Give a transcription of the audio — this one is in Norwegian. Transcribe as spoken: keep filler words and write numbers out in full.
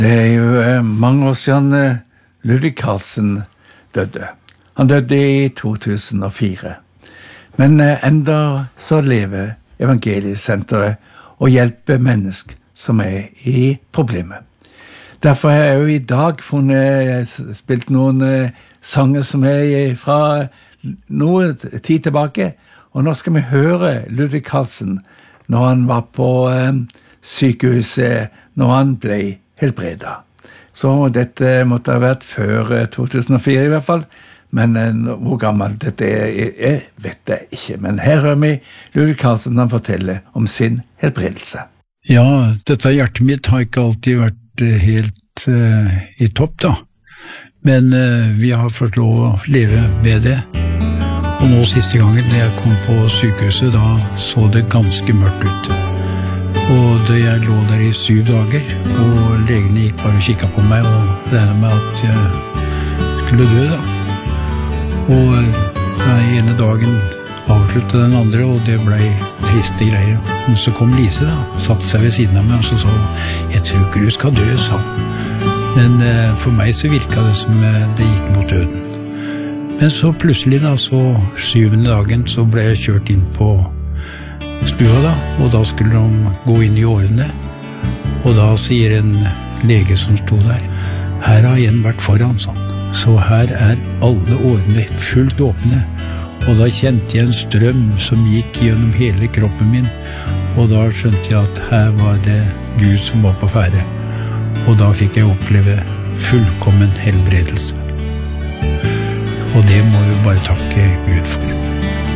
Det er jo eh, mange år siden eh, Ludvig Carlsen døde. Han døde i to tusen og fire. Men eh, enda så lever Evangeliesenteret og hjelper mennesker som er i problemet. Derfor har jeg jo i dag funnet, spilt noen eh, sanger som er fra noe tid tilbake, og nå skal vi høre Ludvig Carlsen når han var på eh, sykehuset, når han ble helbredet. Så dette måtte ha vært før eh, to tusen og fire i hvert fall, men eh, hvor gammel dette er, er, vet jeg ikke. Men her hører vi Ludvig Carlsen han forteller om sin helbredelse. Ja, dette hjertet mitt har ikke alltid vært eh, helt eh, i topp da. Men eh, vi har fått lov å leve med det. Og nå siste gangen da jeg kom på sykehuset, da så det ganske mørkt ut. Og da jeg lå der i syv dager, og legene gikk bare og kikket på meg og regnet med at jeg skulle dø da. Og den ene dagen avsluttet den andre, og det ble triste greier. Men så kom Lise da, satt seg ved siden av meg, og så sa jeg tror ikke du skal dø, sa han. Men eh, for meg så virket det som eh, det gikk mot døden. Men så plutselig da, så syvende dagen, så ble jeg kjørt inn på stua da, og da skulle de gå inn i årene. Og da sier en lege som sto der, her har en vært foran, sånn. Så her er alle årene fullt åpne. Og da kjente jeg en strøm som gikk gjennom hele kroppen min. Og da skjønte jeg at her var det Gud som var på ferde. Og da fikk jeg oppleve fullkommen helbredelse. Og det må vi bare takke Gud for.